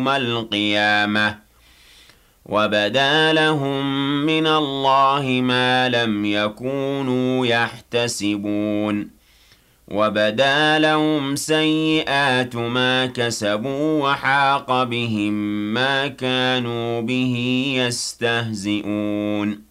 القيامة وبدا لهم من الله ما لم يكونوا يحتسبون وبدا لهم سيئات ما كسبوا وحاق بهم ما كانوا به يستهزئون